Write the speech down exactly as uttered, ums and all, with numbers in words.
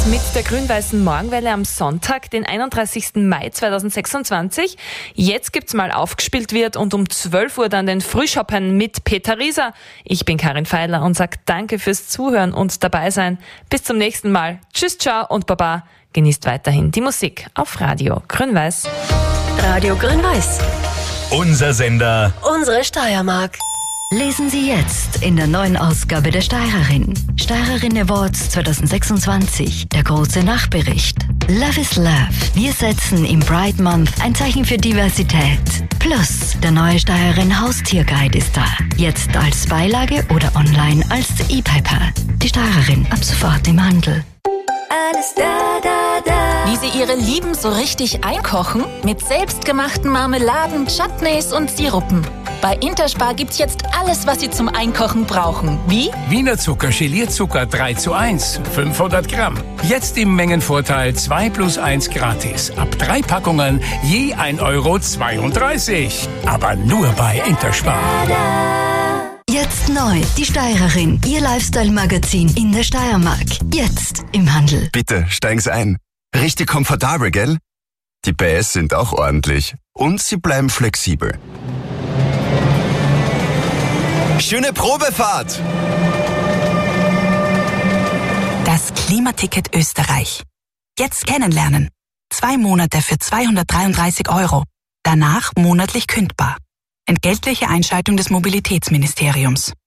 mit der grün-weißen Morgenwelle am Sonntag, den einunddreißigsten Mai zweitausendsechsundzwanzig. Jetzt gibt's mal aufgespielt wird und um zwölf Uhr dann den Frühschoppen mit Peter Rieser. Ich bin Karin Feiler und sag danke fürs Zuhören und dabei sein. Bis zum nächsten Mal. Tschüss, ciao und baba. Genießt weiterhin die Musik auf Radio Grün-Weiß. Radio Grün-Weiß. Unser Sender. Unsere Steiermark. Lesen Sie jetzt in der neuen Ausgabe der Steirerin. Steirerin Awards zweitausendsechsundzwanzig. Der große Nachbericht. Love is Love. Wir setzen im Pride Month ein Zeichen für Diversität. Plus, der neue Steirerin Haustierguide ist da. Jetzt als Beilage oder online als E-Paper. Die Steirerin ab sofort im Handel. Alles da, da, da. Wie Sie Ihre Lieben so richtig einkochen? Mit selbstgemachten Marmeladen, Chutneys und Sirupen. Bei Interspar gibt's jetzt alles, was Sie zum Einkochen brauchen. Wie? Wiener Zucker, Gelierzucker drei zu eins, fünfhundert Gramm. Jetzt im Mengenvorteil zwei plus eins gratis. Ab drei Packungen je ein Euro zweiunddreißig. Aber nur bei Interspar. Jetzt neu, die Steirerin, Ihr Lifestyle-Magazin in der Steiermark. Jetzt im Handel. Bitte, steigen Sie ein. Richtig komfortabel, gell? Die P S sind auch ordentlich. Und sie bleiben flexibel. Schöne Probefahrt! Das Klimaticket Österreich. Jetzt kennenlernen. Zwei Monate für zweihundertdreiunddreißig Euro. Danach monatlich kündbar. Entgeltliche Einschaltung des Mobilitätsministeriums.